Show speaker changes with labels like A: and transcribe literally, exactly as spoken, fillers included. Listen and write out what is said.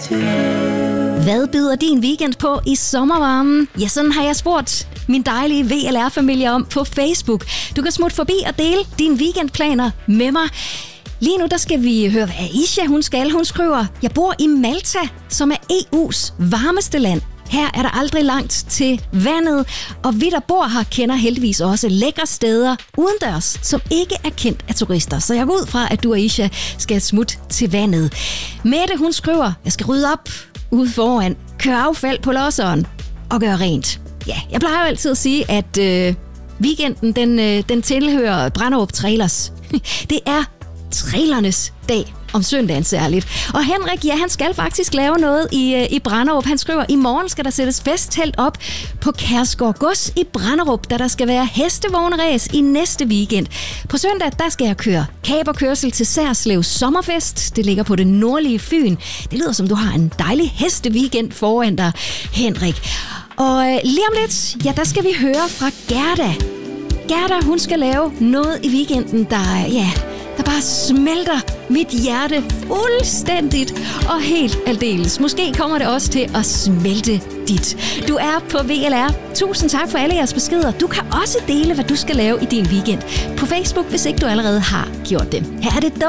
A: Hvad byder din weekend på i sommervarmen? Ja, sådan har jeg spurgt min dejlige V L R-familie om på Facebook. Du kan smutte forbi og dele dine weekendplaner med mig. Lige nu der skal vi høre, hvad Aisha hun skal. Hun skriver, jeg bor i Malta, som er E U's varmeste land. Her er der aldrig langt til vandet, og vi, der bor her, kender heldigvis også lækre steder udendørs, som ikke er kendt af turister. Så jeg går ud fra, at du, Aisha, skal smutte til vandet. Mette, hun skriver, jeg skal rydde op ude foran, køre affald på losseren og gøre rent. Ja, jeg plejer jo altid at sige, at øh, weekenden, den, øh, den tilhører Branderup Trailers. Det er trailernes dag. Om søndagen særligt. Og Henrik, ja, han skal faktisk lave noget i, i Branderup. Han skriver, i morgen skal der sættes festtelt op på Kærsgaard Gods i Branderup, da der skal være hestevogneræs i næste weekend. På søndag, der skal jeg køre kaberkørsel til Særslev Sommerfest. Det ligger på det nordlige Fyn. Det lyder som, du har en dejlig hesteweekend foran dig, Henrik. Og øh, lige om lidt, ja, der skal vi høre fra Gerda. Gerda, hun skal lave noget i weekenden, der, ja, der bare smelter mit hjerte fuldstændigt og helt aldeles. Måske kommer det også til at smelte dit. Du er på V L R. Tusind tak for alle jeres beskeder. Du kan også dele, hvad du skal lave i din weekend på Facebook, hvis ikke du allerede har gjort det. Her er det dog